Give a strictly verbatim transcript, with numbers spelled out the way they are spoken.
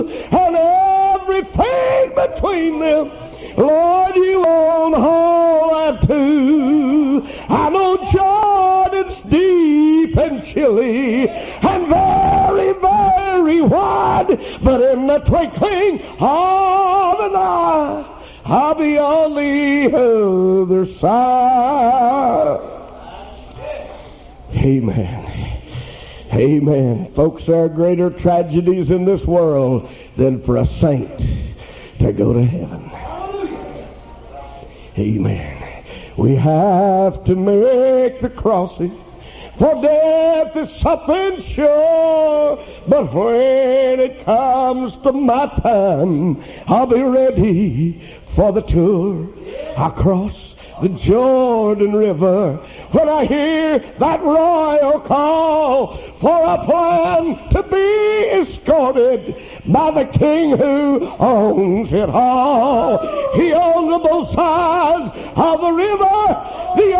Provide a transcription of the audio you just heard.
and everything between them. Lord, you own all that too. I know Jordan's deep and chilly and very, very wide, but in the twinkling of an eye, I'll be on the other side. Amen. Amen. Folks, there are greater tragedies in this world than for a saint to go to heaven. Amen. We have to make the crossing, for death is something sure. But when it comes to my time, I'll be ready for the tour. I'll cross the Jordan River when I hear that royal call for a plan to be escorted by the King who owns it all. He owns both sides of the river,